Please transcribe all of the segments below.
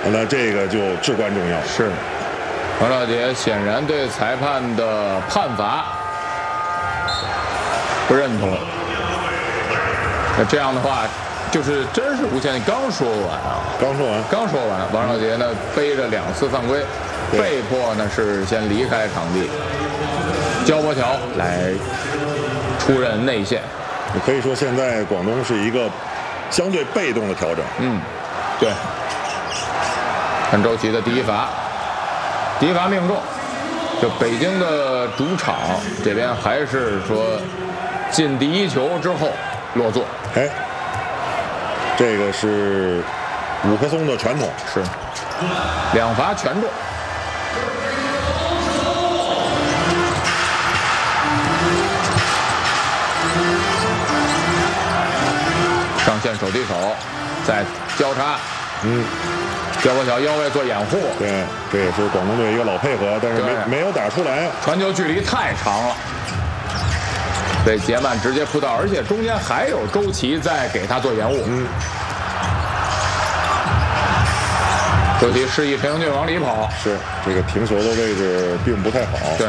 那这个就至关重要。 是，王少杰显然对裁判的判罚不认同。那这样的话，就是真是无限。刚说完，王少杰呢背着2次犯规，被迫呢是先离开场地。焦博乔来出任内线。 可以说现在广东是一个相对被动的调整。 对。看周琦的第一罚命中。就北京的主场这边还是说进第1球之后落座。 这个是五棵松的传统。 是，2罚全中。上线手递手，再交叉。焦博乔腰位做掩护。 对，这也是广东队一个老配合，但是没有打出来。 传球距离太长了，被杰曼直接扑倒，而且中间还有周琦在给他做掩护。周琦示意陈英俊往里跑。 是，这个停球的位置并不太好。 对，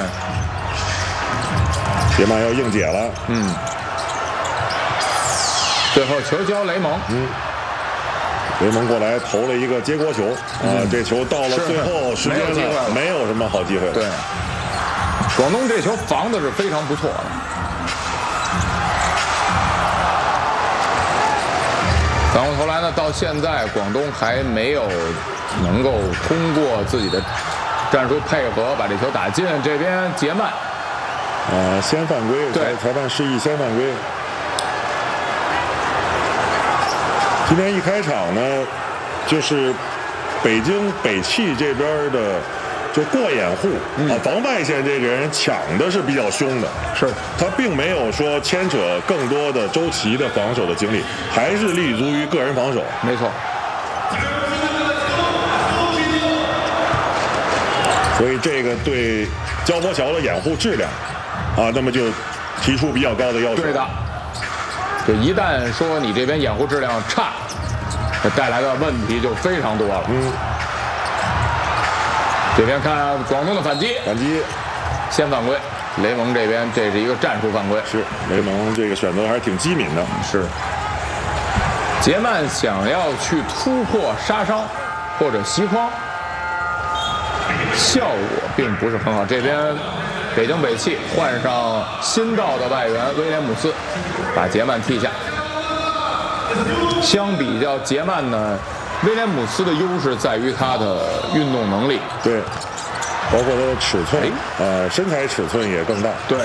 杰曼要硬解了。 最后球交雷蒙。 雷蒙过来投了一个接锅球。这球到了最后时间了，没有什么好机会了。 对，广东这球防的是非常不错的。反过头来呢，到现在广东还没有能够通过自己的战术配合把这球打进。这边杰曼， 先犯规，裁判示意先犯规。今天一开场呢，就是北京北汽这边的就过掩护防外线这个人抢的是比较凶的。 是， 他并没有说牵扯更多的周琦的防守的精力，还是立足于个人防守。 没错。 所以这个对焦博乔的掩护质量那么就提出比较高的要求。 对的。就一旦说你这边掩护质量差，带来的问题就非常多了。这边看广东的反击，先犯规。雷蒙这边这是一个战术犯规。 是，雷蒙这个选择还是挺机敏的。 是。杰曼想要去突破杀伤或者袭框，效果并不是很好。这边北京北汽换上新到的外援威廉姆斯，把杰曼踢下。相比较杰曼呢，威廉姆斯的优势在于他的运动能力。 对，包括他的尺寸，身材尺寸也更大。 对，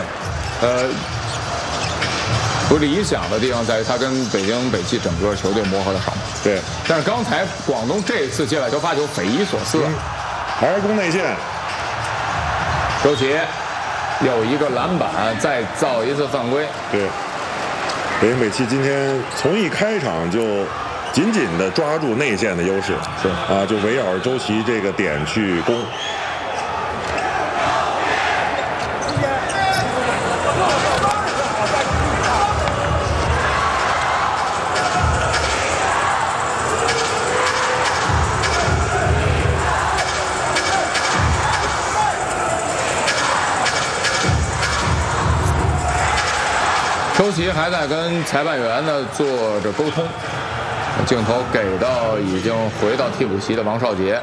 不理想的地方在于他跟北京北汽整个球队磨合的少。 对， 但是刚才广东这次界外球发球匪夷所思， 还是攻内线。 周琦有一个篮板，再造一次犯规。 对，北京北汽今天从一开场就紧紧地抓住内线的优势，就围绕着周琦这个点去攻。 周琦还在跟裁判员呢做着沟通，镜头给到已经回到替补席的王少杰。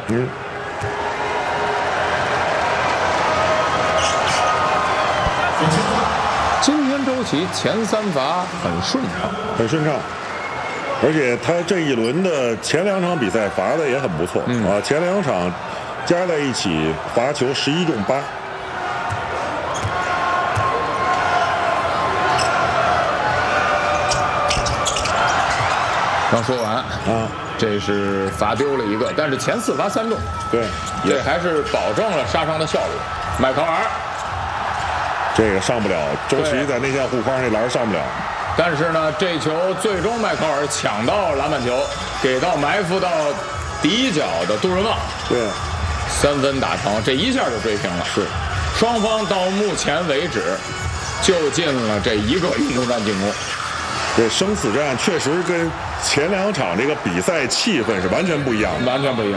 今天周琦前3罚很顺畅， 而且他这一轮的前2场比赛罚的也很不错前2场加在一起罚球11中8。 刚说完这是罚丢了一个，但是前4罚3中， 对， 这还是保证了杀伤的效率。迈考尔这个上不了，周琦在内线护框这篮上不了。 但是呢，这球最终迈考尔抢到篮板球，给到埋伏到底角的杜润旺， 对 ，3分打成，这一下就追平了。 是， 双方到目前为止就进了这一个运动战进攻。 这生死战确实跟前2场这个比赛气氛是完全不一样的， 完全不一样。